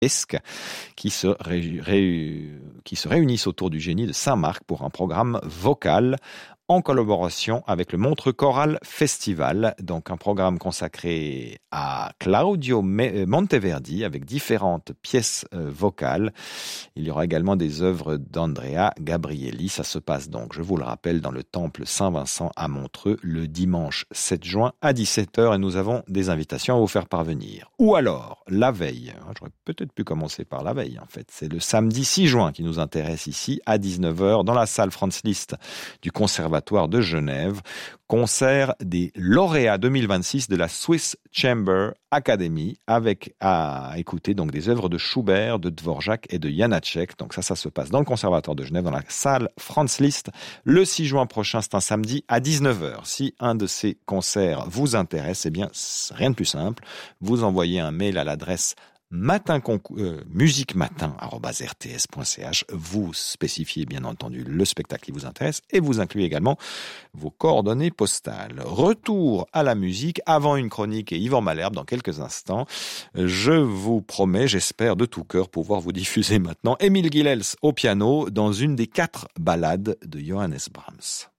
qui se réunissent autour du Génie de Saint-Marc pour un programme vocal en collaboration avec le Montreux Choral Festival, donc un programme consacré à Claudio Monteverdi avec différentes pièces vocales. Il y aura également des œuvres d'Andrea Gabrielli. Ça se passe donc, je vous le rappelle, dans le Temple Saint-Vincent à Montreux le dimanche 7 juin à 17h et nous avons des invitations à vous faire parvenir. Ou alors, la veille, j'aurais peut-être pu commencer par la veille en fait, c'est le samedi 6 juin qui nous intéresse ici à 19h dans la salle Franz Liszt du Conservatoire de Genève, concert des lauréats 2026 de la Swiss Chamber Academy avec à écouter donc des œuvres de Schubert, de Dvorak et de Janacek. Donc ça se passe dans le Conservatoire de Genève dans la salle Franz Liszt le 6 juin prochain, c'est un samedi à 19h. Si un de ces concerts vous intéresse, eh bien rien de plus simple, vous envoyez un mail à l'adresse musiquematin@rts.ch. Vous spécifiez bien entendu le spectacle qui vous intéresse et vous incluez également vos coordonnées postales. Retour à la musique avant une chronique et Yvan Malherbe dans quelques instants. Je vous promets, j'espère de tout cœur pouvoir vous diffuser maintenant Émile Gilels au piano dans une des 4 ballades de Johannes Brahms.